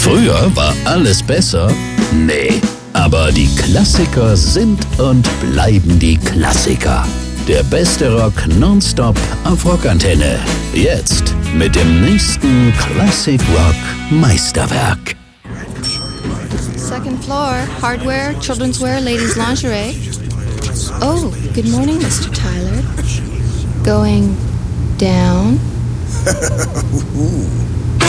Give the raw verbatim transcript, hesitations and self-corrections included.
Früher war alles besser? Nee. Aber die Klassiker sind und bleiben die Klassiker. Der beste Rock nonstop auf Rockantenne. Jetzt mit dem nächsten Classic Rock Meisterwerk. Second floor, hardware, children's wear, ladies' lingerie. Oh, good morning, Mister Tyler. Going down?